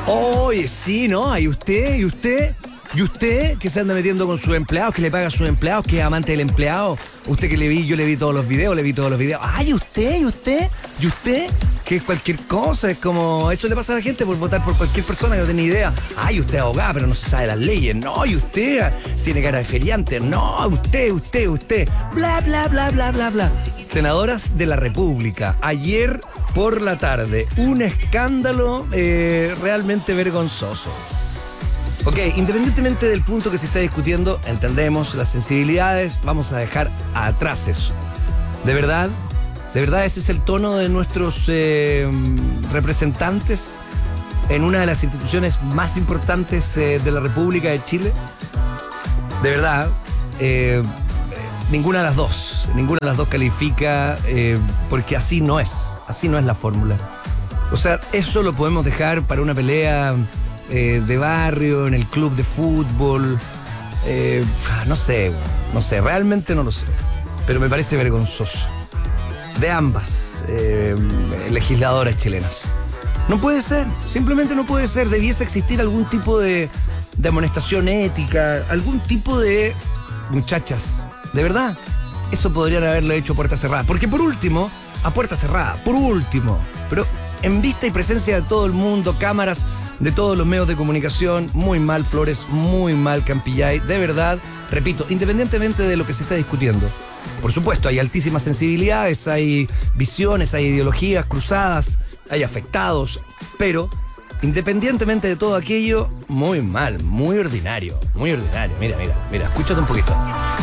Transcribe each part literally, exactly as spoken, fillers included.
Oye, sí, ¿no? ¿Y usted? ¿Y usted? ¿Y usted que se anda metiendo con sus empleados, que le paga a sus empleados, que es amante del empleado? Usted que le vi, yo le vi todos los videos, le vi todos los videos. ¡Ay, usted! ¿Y usted? ¿Y usted? Que es cualquier cosa, es como... Eso le pasa a la gente por votar por cualquier persona que no tiene idea. ¡Ay, usted es abogado, pero no se sabe las leyes! ¡No! ¿Y usted? Tiene cara de feriante. ¡No! ¡Usted, usted, usted! ¡Bla, bla, bla, bla, bla, bla! Senadoras de la República. Ayer por la tarde. Un escándalo eh, realmente vergonzoso. Ok, independientemente del punto que se está discutiendo, entendemos las sensibilidades, vamos a dejar atrás eso. De verdad, de verdad ese es el tono de nuestros eh, representantes en una de las instituciones más importantes eh, de la República de Chile. De verdad, eh, ninguna de las dos, ninguna de las dos califica eh, porque así no es, así no es la fórmula. O sea, eso lo podemos dejar para una pelea... Eh, de barrio, en el club de fútbol, eh, no sé, no sé, realmente no lo sé, pero me parece vergonzoso de ambas eh, legisladoras chilenas. No puede ser, simplemente no puede ser. Debiese existir algún tipo de, de amonestación ética, algún tipo de... Muchachas, de verdad, eso podrían haberlo hecho a puerta cerrada, porque por último, a puerta cerrada, por último, pero en vista y presencia de todo el mundo, cámaras de todos los medios de comunicación, muy mal Flores, muy mal Campillay, de verdad, repito, independientemente de lo que se está discutiendo. Por supuesto, hay altísimas sensibilidades, hay visiones, hay ideologías cruzadas, hay afectados, pero independientemente de todo aquello, muy mal, muy ordinario, muy ordinario. Mira, mira, mira, escúchate un poquito.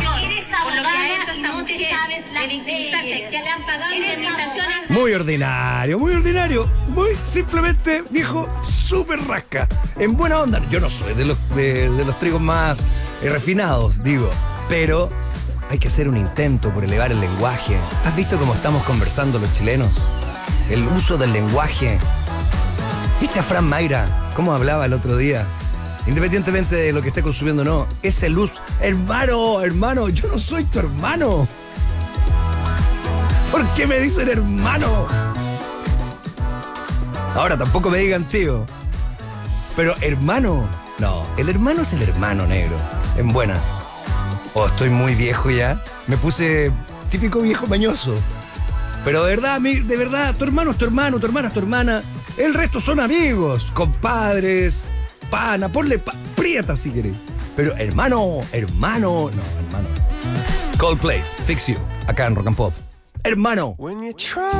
Muy ordinario, muy ordinario, muy simplemente, viejo, súper rasca, en buena onda. Yo no soy de los, de, de los trigos más eh, refinados, digo, pero hay que hacer un intento por elevar el lenguaje. ¿Has visto cómo estamos conversando los chilenos? El uso del lenguaje. ¿Viste a Fran Mayra cómo hablaba el otro día? Independientemente de lo que esté consumiendo o no, ese luz, hermano, hermano, yo no soy tu hermano. ¿Por qué me dicen hermano? Ahora tampoco me digan tío. Pero hermano, no, el hermano es el hermano, negro. En buena. Oh, estoy muy viejo ya. Me puse típico viejo mañoso. Pero de verdad, de verdad, tu hermano es tu hermano, tu hermana es tu hermana. El resto son amigos, compadres, pana, ponle pa prieta si querés. Pero hermano, hermano, no, hermano. Coldplay, Fix You, acá en Rock and Pop. Hermano.